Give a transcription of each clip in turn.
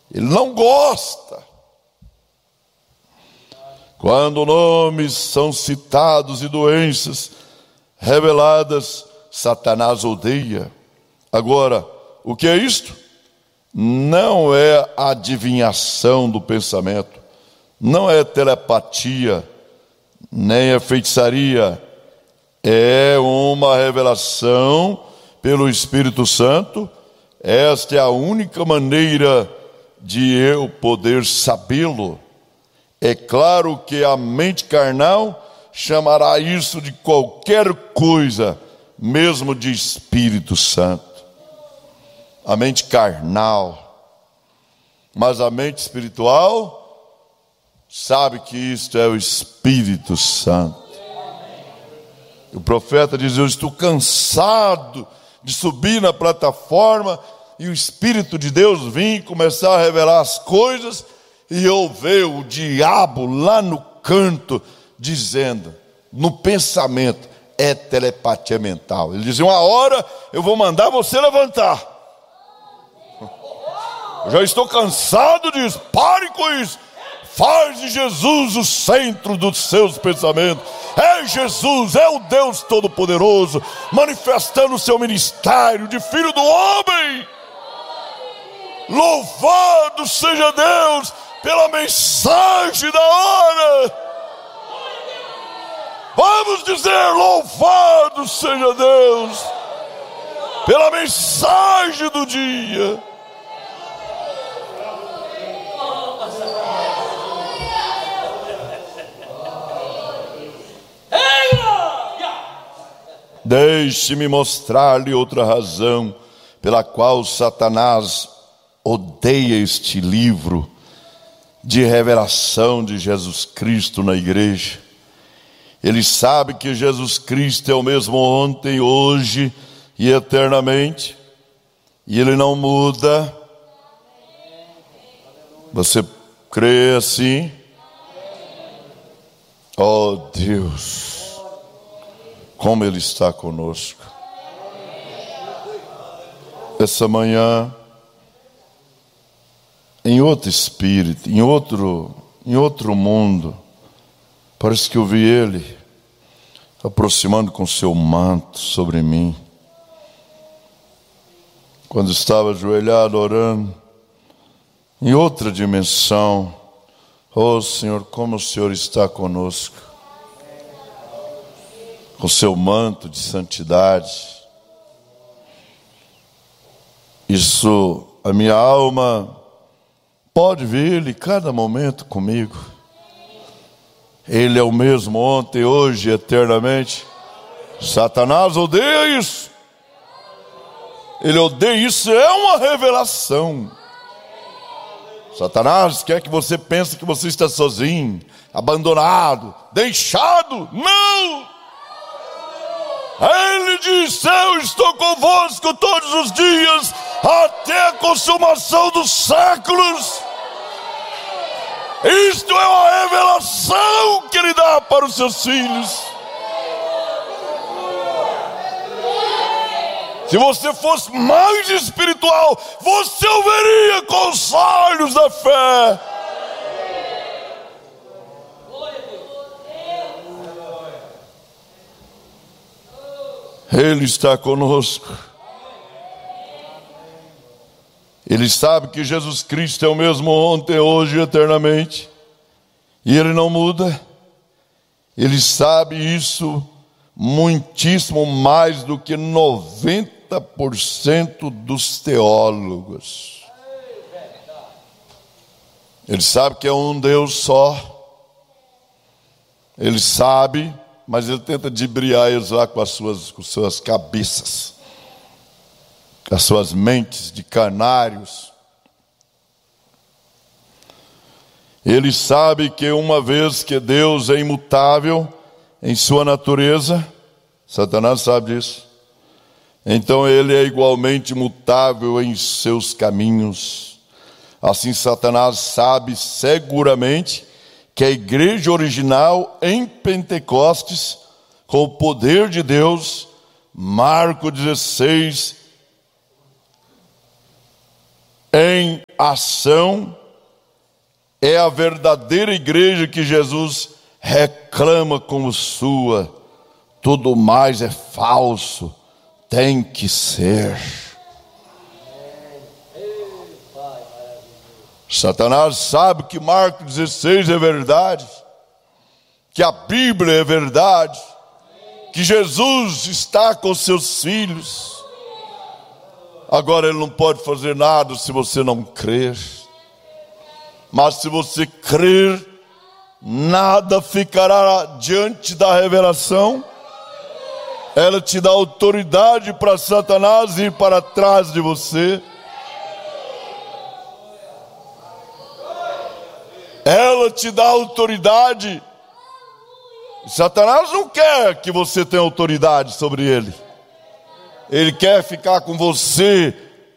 Ele não gosta. Quando nomes são citados e doenças reveladas, Satanás odeia. Agora, o que é isto? Não é adivinhação do pensamento, não é telepatia, nem é feitiçaria. É uma revelação pelo Espírito Santo. Esta é a única maneira de eu poder sabê-lo. É claro que a mente carnal chamará isso de qualquer coisa, mesmo de Espírito Santo. A mente carnal. Mas a mente espiritual sabe que isto é o Espírito Santo. O profeta diz: eu estou cansado de subir na plataforma e o Espírito de Deus vir começar a revelar as coisas, e eu ver o diabo lá no canto dizendo, no pensamento, é telepatia mental. Ele diz: uma hora eu vou mandar você levantar. Eu já estou cansado disso. Pare com isso. Faz de Jesus o centro dos seus pensamentos. É Jesus, é o Deus Todo-Poderoso, manifestando o seu ministério de Filho do Homem. Louvado seja Deus pela mensagem da hora. Vamos dizer: louvado seja Deus pela mensagem do dia. Deixe-me mostrar-lhe outra razão pela qual Satanás odeia este livro de revelação de Jesus Cristo na igreja. Ele sabe que Jesus Cristo é o mesmo ontem, hoje e eternamente, e Ele não muda. Você crê assim? Oh Deus, como Ele está conosco. Essa manhã, em outro espírito, em outro mundo, parece que eu vi Ele aproximando com seu manto sobre mim. Quando estava ajoelhado orando, em outra dimensão. Oh Senhor, como o Senhor está conosco, com seu manto de santidade. Isso, a minha alma pode ver Ele cada momento comigo. Ele é o mesmo ontem, hoje, eternamente. Satanás odeia isso. Ele odeia isso, é uma revelação. Satanás quer que você pense que você está sozinho, abandonado, deixado. Não! Ele diz: eu estou convosco todos os dias, até a consumação dos séculos. Isto é uma revelação que Ele dá para os seus filhos. Se você fosse mais espiritual, você o veria com os olhos da fé. Ele está conosco. Ele sabe que Jesus Cristo é o mesmo ontem, hoje e eternamente. E Ele não muda. Ele sabe isso muitíssimo mais do que 90% dos teólogos. Ele sabe que é um Deus só. Ele sabe, mas ele tenta dibriar eles lá com suas cabeças, com as suas mentes de canários. Ele sabe que uma vez que Deus é imutável em sua natureza, Satanás sabe disso, então ele é igualmente imutável em seus caminhos. Assim Satanás sabe seguramente que a igreja original em Pentecostes, com o poder de Deus, Marcos 16, em ação é a verdadeira igreja que Jesus reclama como sua. Tudo mais é falso, tem que ser. Satanás sabe que Marcos 16 é verdade, que a Bíblia é verdade, que Jesus está com seus filhos. Agora ele não pode fazer nada se você não crer. Mas se você crer, nada ficará diante da revelação. Ela te dá autoridade para Satanás ir para trás de você. Ela te dá autoridade. Satanás não quer que você tenha autoridade sobre ele. Ele quer ficar com você,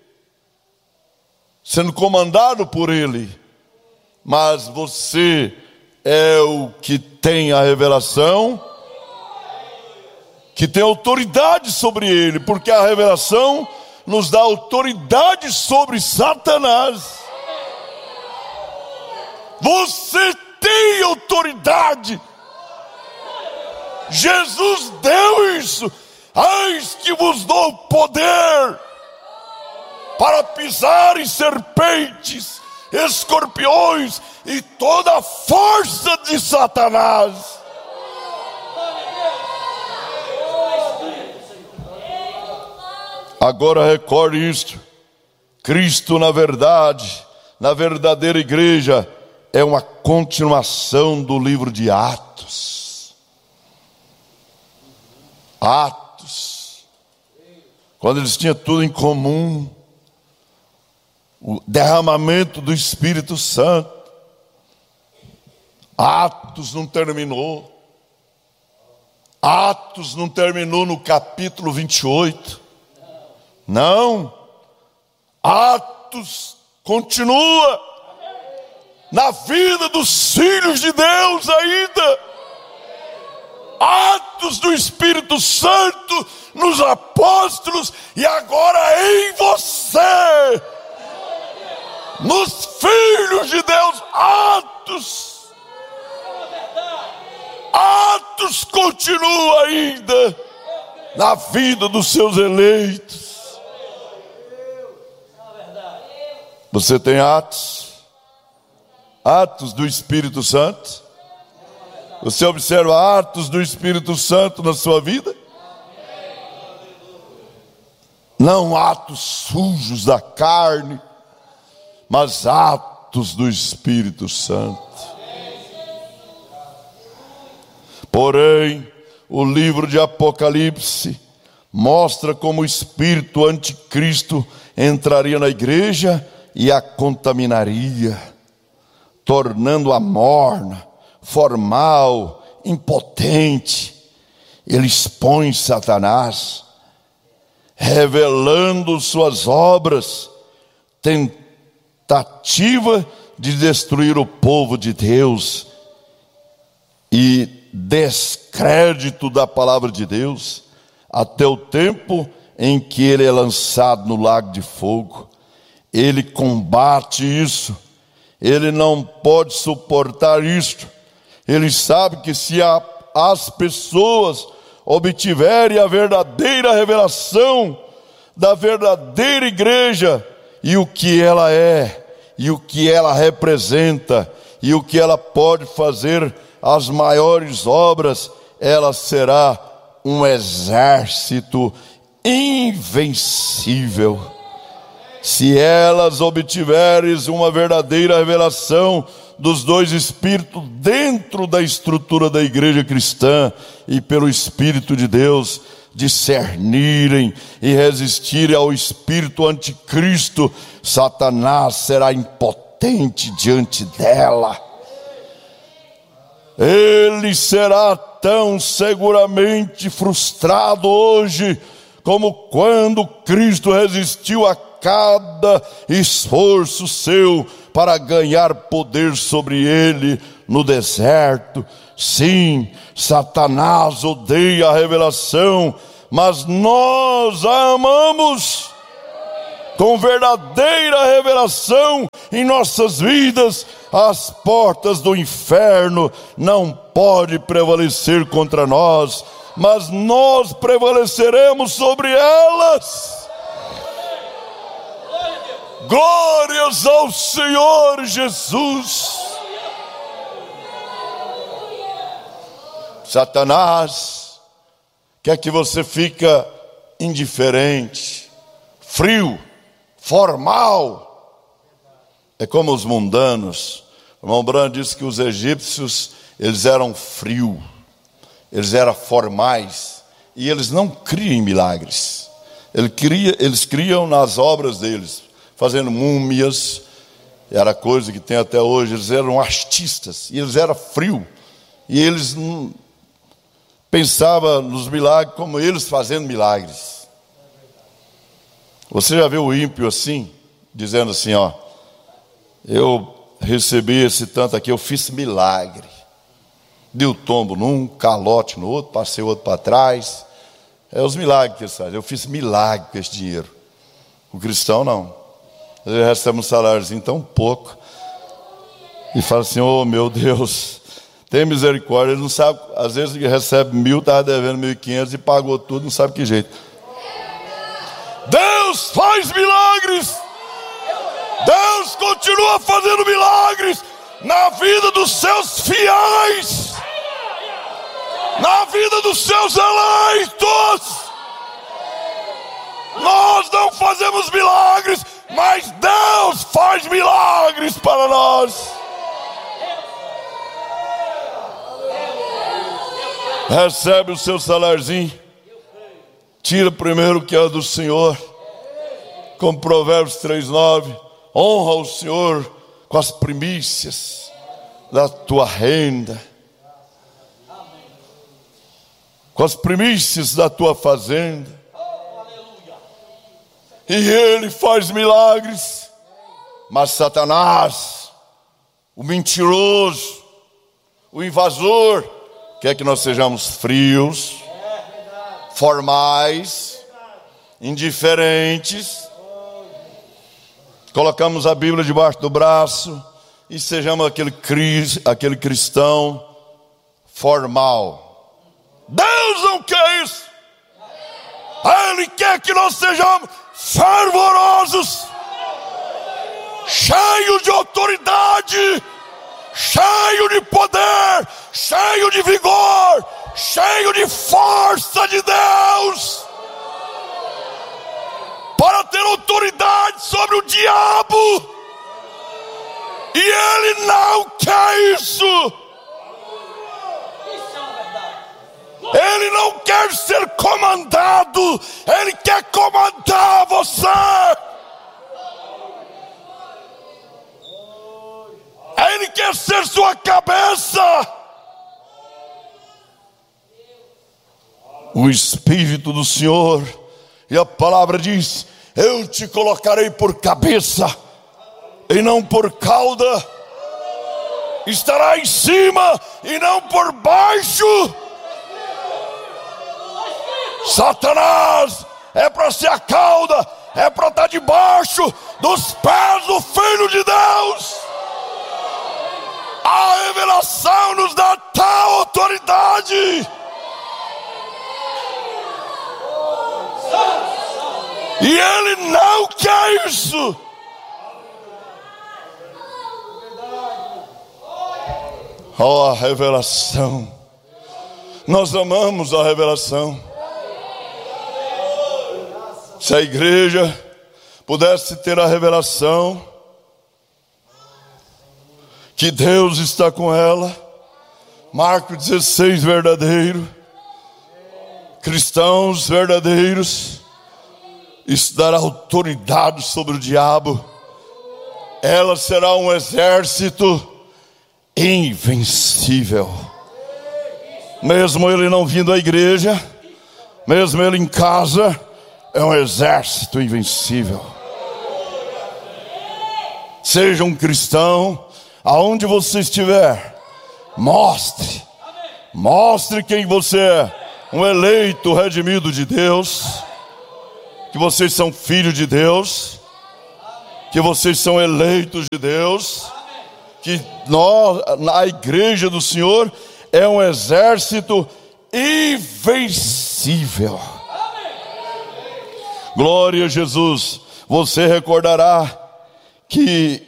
sendo comandado por ele. Mas você é o que tem a revelação, que tem autoridade sobre ele, porque a revelação nos dá autoridade sobre Satanás. Você tem autoridade. Jesus deu isso. Eis que vos dou poder para pisar em serpentes, escorpiões e toda a força de Satanás. Agora recorde isto: Cristo, na verdade, na verdadeira igreja, é uma continuação do livro de Atos. Atos, quando eles tinham tudo em comum, o derramamento do Espírito Santo. Atos não terminou. Atos não terminou no capítulo 28. Não. Atos continua na vida dos filhos de Deus ainda. Atos do Espírito Santo nos apóstolos e agora em você, nos filhos de Deus. Atos continua ainda na vida dos seus eleitos. Você tem Atos do Espírito Santo? Você observa atos do Espírito Santo na sua vida? Não atos sujos da carne, mas atos do Espírito Santo. Porém, o livro de Apocalipse mostra como o espírito anticristo entraria na igreja e a contaminaria, tornando-a morna, formal, impotente. Ele expõe Satanás, revelando suas obras, tentativa de destruir o povo de Deus e descrédito da palavra de Deus, até o tempo em que ele é lançado no lago de fogo. Ele combate isso, ele não pode suportar isto. Ele sabe que se as pessoas obtiverem a verdadeira revelação da verdadeira igreja, e o que ela é, e o que ela representa, e o que ela pode fazer, as maiores obras, ela será um exército invencível. Se elas obtiverem uma verdadeira revelação dos dois Espíritos dentro da estrutura da igreja cristã, e pelo Espírito de Deus discernirem e resistirem ao espírito anticristo, Satanás será impotente diante dela. Ele será tão seguramente frustrado hoje como quando Cristo resistiu a cada esforço seu para ganhar poder sobre ele no deserto. Sim, Satanás odeia a revelação, mas nós a amamos. com verdadeira revelação em nossas vidas, as portas do inferno não podem prevalecer contra nós, mas nós prevaleceremos sobre elas. Glórias ao Senhor Jesus. Satanás quer que você fica indiferente, frio, formal. É como os mundanos. O irmão Branham disse que os egípcios, eles eram frios, eles eram formais, e eles não criam em milagres. Eles criam nas obras deles, fazendo múmias, era coisa que tem até hoje. Eles eram artistas, e eles eram frios, e eles não pensavam nos milagres como eles fazendo milagres. Você já viu o ímpio assim, dizendo assim, ó, eu recebi esse tanto aqui, eu fiz milagre. Deu tombo num, calote no outro, passei o outro para trás. É os milagres que eles fazem. Eu fiz milagre com esse dinheiro. O cristão não. Ele recebe um saláriozinho tão pouco e fala assim, oh meu Deus, tem misericórdia. Ele não sabe, às vezes ele recebe 1.000, estava devendo 1.500 e pagou tudo, não sabe que jeito. Deus faz milagres. Deus continua fazendo milagres na vida dos seus fiéis, na vida dos seus eleitos. Nós não fazemos milagres, mas Deus faz milagres para nós. Recebe o seu saláriozinho, tira primeiro o que é do Senhor, como Provérbios 3:9, honra o Senhor com as primícias da tua renda, com as primícias da tua fazenda, e Ele faz milagres. Mas Satanás, o mentiroso, o invasor, quer que nós sejamos frios, formais, indiferentes. Colocamos a Bíblia debaixo do braço e sejamos aquele cristão formal. Deus não quer isso. Ele quer que nós sejamos fervorosos, cheios de autoridade, cheios de poder, cheios de vigor, cheios de força de Deus, para ter autoridade sobre o diabo. E Ele não quer isso. Ele não quer ser comandado, Ele quer comandar você. Ele quer ser sua cabeça. O Espírito do Senhor, e a palavra diz, eu te colocarei por cabeça e não por cauda. Estará em cima e não por baixo. Satanás é para ser a cauda, é para estar debaixo dos pés do Filho de Deus. A revelação nos dá tal autoridade. E Ele não quer isso. Oh, a revelação. Nós amamos a revelação. Se a igreja pudesse ter a revelação que Deus está com ela, Marcos 16 verdadeiro, cristãos verdadeiros, isso dará autoridade sobre o diabo. Ela será um exército invencível. Mesmo ele não vindo à igreja, mesmo ele em casa, é um exército invencível. Seja um cristão, aonde você estiver, mostre quem você é, um eleito redimido de Deus, que vocês são filhos de Deus, que vocês são eleitos de Deus, que nós, a igreja do Senhor, é um exército invencível. Glória a Jesus. Você recordará que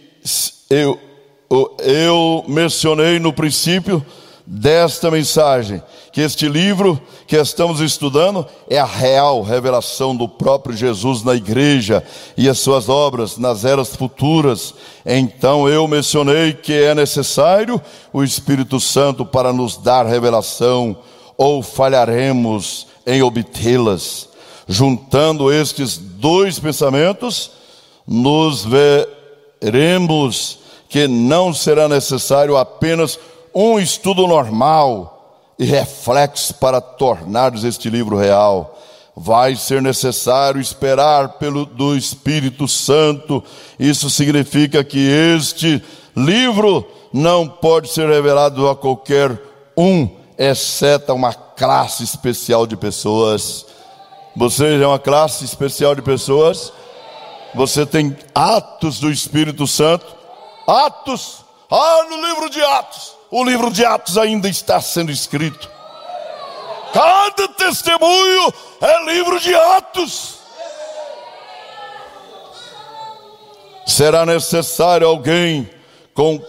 eu mencionei no princípio desta mensagem que este livro que estamos estudando é a real revelação do próprio Jesus na igreja e as suas obras nas eras futuras. Então eu mencionei que é necessário o Espírito Santo para nos dar revelação, ou falharemos em obtê-las. Juntando estes dois pensamentos, nos veremos que não será necessário apenas um estudo normal e reflexo para tornar este livro real. Vai ser necessário esperar do Espírito Santo. Isso significa que este livro não pode ser revelado a qualquer um, exceto a uma classe especial de pessoas. Você é uma classe especial de pessoas. Você tem atos do Espírito Santo. Atos. No livro de Atos. O livro de Atos ainda está sendo escrito. Cada testemunho é livro de Atos. Será necessário alguém com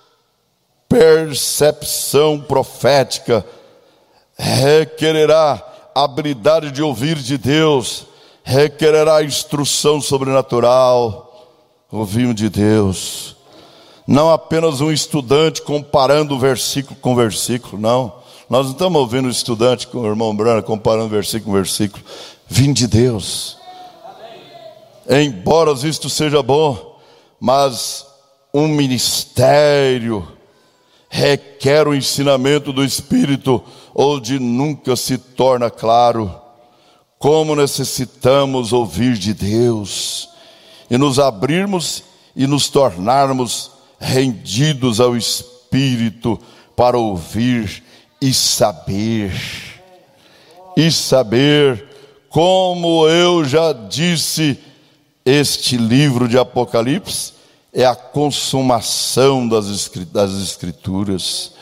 percepção profética. Requererá habilidade de ouvir de Deus. Requererá instrução sobrenatural. Ouvimos de Deus. Não apenas um estudante comparando versículo com versículo, não. Nós não estamos ouvindo o estudante com o irmão Brana comparando versículo com versículo. Vim de Deus. Embora isto seja bom, mas um ministério requer o ensinamento do Espírito, onde nunca se torna claro como necessitamos ouvir de Deus e nos abrirmos e nos tornarmos rendidos ao Espírito para ouvir e saber, como eu já disse, este livro de Apocalipse é a consumação das Escrituras.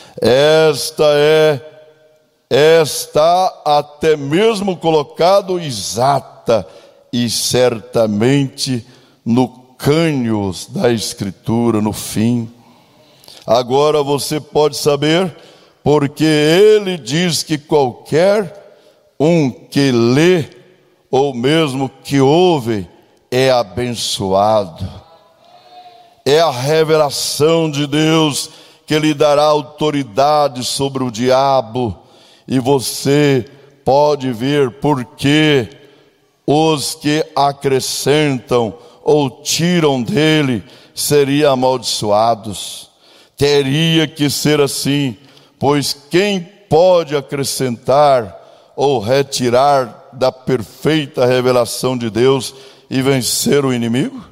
Está até mesmo colocado exata e certamente no cânions da Escritura, no fim. Agora você pode saber, porque ele diz que qualquer um que lê, ou mesmo que ouve, é abençoado. É a revelação de Deus que lhe dará autoridade sobre o diabo. E você pode ver porque os que acrescentam ou tiram dele seriam amaldiçoados. Teria que ser assim, pois quem pode acrescentar ou retirar da perfeita revelação de Deus e vencer o inimigo?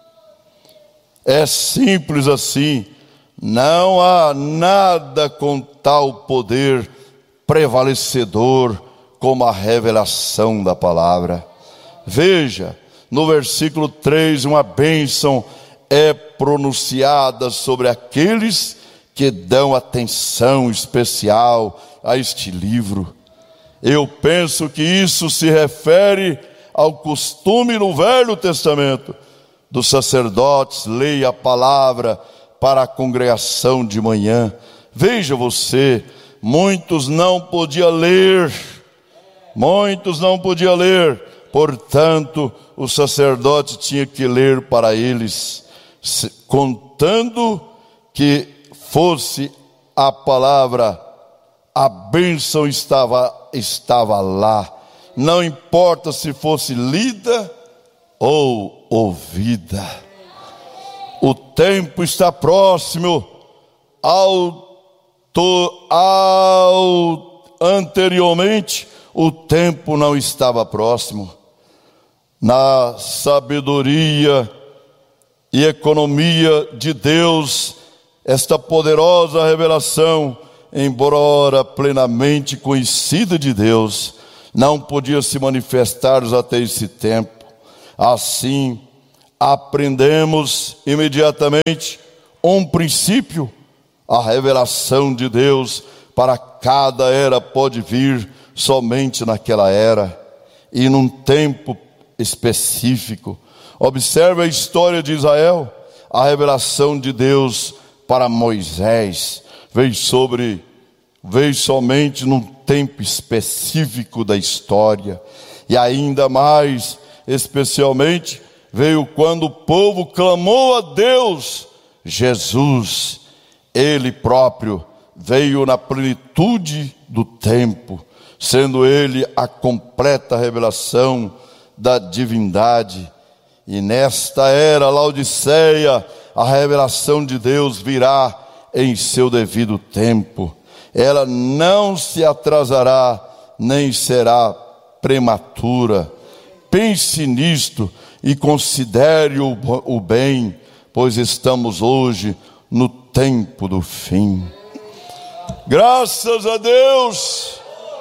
É simples assim. Não há nada com tal poder prevalecedor como a revelação da palavra. Veja, no versículo 3, uma bênção é pronunciada sobre aqueles que dão atenção especial a este livro. Eu penso que isso se refere ao costume no Velho Testamento dos sacerdotes ler a palavra para a congregação de manhã. Veja você, muitos não podiam ler, portanto, o sacerdote tinha que ler para eles, contando que fosse a palavra, a bênção estava lá, não importa se fosse lida ou ouvida. O tempo está próximo. Anteriormente, o tempo não estava próximo. Na sabedoria e economia de Deus, esta poderosa revelação, embora plenamente conhecida de Deus, não podia se manifestar até esse tempo. Assim, aprendemos imediatamente um princípio: a revelação de Deus para cada era pode vir somente naquela era e num tempo específico. Observe a história de Israel. A revelação de Deus para Moisés veio somente num tempo específico da história, e ainda mais especialmente veio quando o povo clamou a Deus. Jesus, Ele próprio, veio na plenitude do tempo, sendo Ele a completa revelação da divindade. E nesta era Laodiceia, a revelação de Deus virá em seu devido tempo. Ela não se atrasará, nem será prematura. Pense nisto e considere o bem, pois estamos hoje no tempo do fim. Graças a Deus.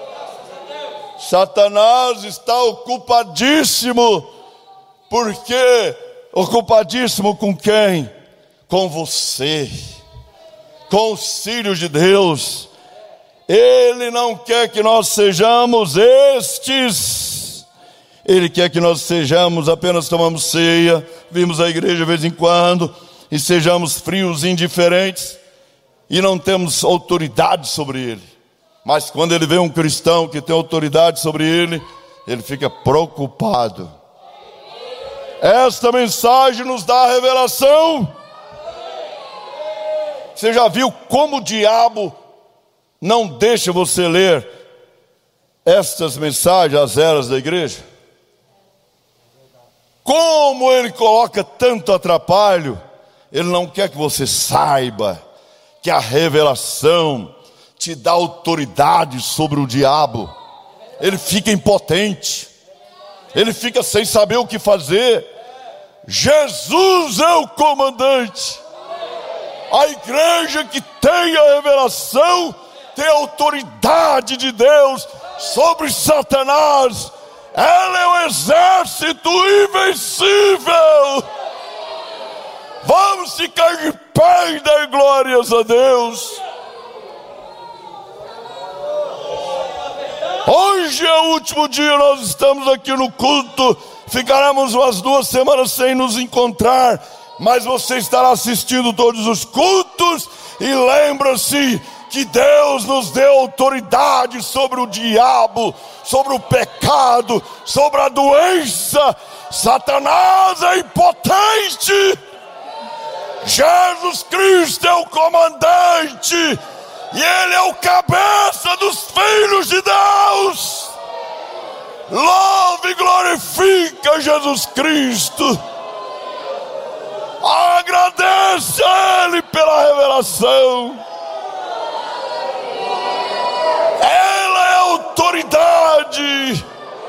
Satanás está ocupadíssimo. Por quê? Ocupadíssimo com quem? Com você, com os filhos de Deus. Ele não quer que nós sejamos estes. Ele quer que nós sejamos, apenas tomamos ceia, vimos a igreja de vez em quando, e sejamos frios, indiferentes, e não temos autoridade sobre ele. Mas quando ele vê um cristão que tem autoridade sobre ele, ele fica preocupado. Esta mensagem nos dá a revelação. Você já viu como o diabo não deixa você ler estas mensagens, as eras da igreja? Como ele coloca tanto atrapalho. Ele não quer que você saiba que a revelação te dá autoridade sobre o diabo. Ele fica impotente, ele fica sem saber o que fazer. Jesus é o comandante. A igreja que tem a revelação tem a autoridade de Deus sobre Satanás. Ela é o exército invencível. Vamos ficar de pé e dar glórias a Deus. Hoje é o último dia, nós estamos aqui no culto. Ficaremos umas 2 semanas sem nos encontrar, mas você estará assistindo todos os cultos. E lembra-se que Deus nos deu autoridade sobre o diabo, sobre o pecado, sobre a doença. Satanás é impotente. Jesus Cristo é o comandante, e Ele é o cabeça dos filhos de Deus. Louve e glorifica Jesus Cristo. Agradece a Ele pela revelação. Ela é autoridade.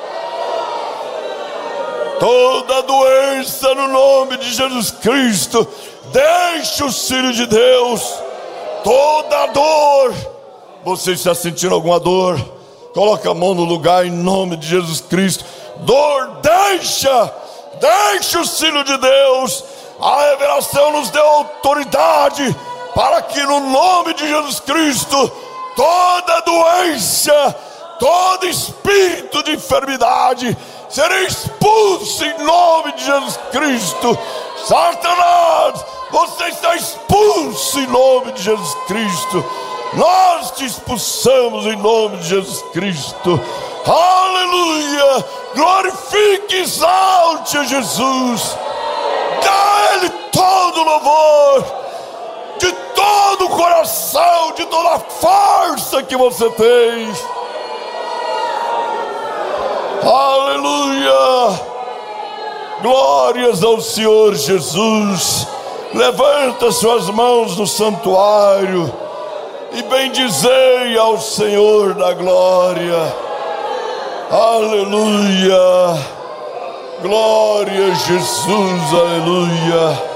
Toda doença no nome de Jesus Cristo, deixe os filhos de Deus. Toda dor, você está sentindo alguma dor? Coloca a mão no lugar em nome de Jesus Cristo. Dor, deixa os filhos de Deus. A revelação nos deu autoridade para que no nome de Jesus Cristo toda doença, todo espírito de enfermidade será expulso em nome de Jesus Cristo. Satanás, você está expulso em nome de Jesus Cristo. Nós te expulsamos em nome de Jesus Cristo. Aleluia! Glorifique e exalte a Jesus. Dá a Ele todo o louvor, de todo o coração, de toda a força que você tem. Aleluia! Glórias ao Senhor Jesus. Levanta suas mãos no santuário e bendizei ao Senhor da glória. Aleluia! Glória a Jesus, aleluia!